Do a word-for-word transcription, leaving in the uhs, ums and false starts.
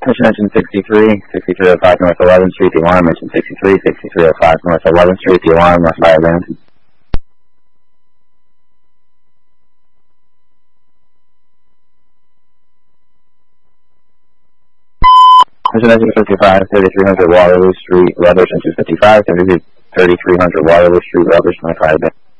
Mission Engine sixty-three, sixty-three oh five North eleventh Street, the alarm. Mission sixty-three, sixty-three oh five North eleventh Street, the alarm. North fire band. Mission Engine fifty-five, thirty-three hundred Waterloo Street, Rutherford. Mission fifty-five, thirty-three hundred Waterloo Street, Rutherford. North fire band.